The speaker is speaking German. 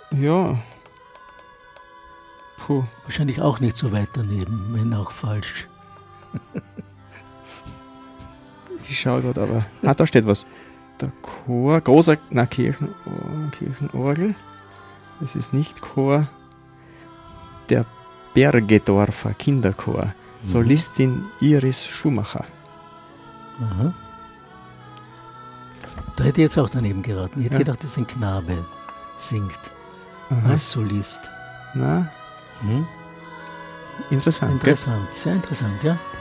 Ja. Puh. Wahrscheinlich auch nicht so weit daneben, wenn auch falsch. Ich schaue gerade, aber... Ah, da steht was. Der Chor, großer... Na, Kirchenorgel. Es ist nicht Chor. Der Bergedorfer Kinderchor. Solistin Iris Schumacher. Aha. Da hätte ich jetzt auch daneben geraten. Ich hätte gedacht, dass ein Knabe singt als Solist. Na, interessant. Interessant, sehr interessant, ja.